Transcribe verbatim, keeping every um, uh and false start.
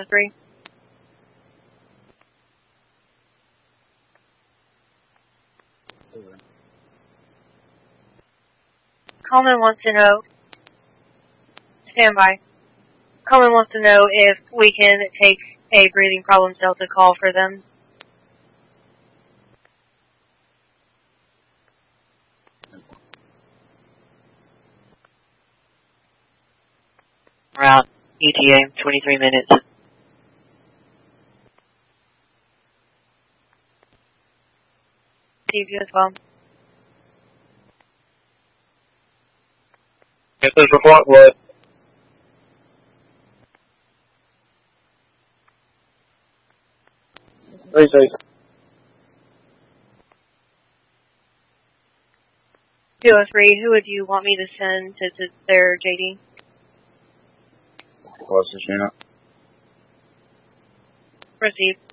three. Coleman wants to know, stand by. Coleman wants to know if we can take a breathing problems Delta call for them. Route E T A, twenty-three minutes. See you as well. Get this report, what? Three six. two oh three, who would you want me to send to, to their J D? Closest unit. Proceed.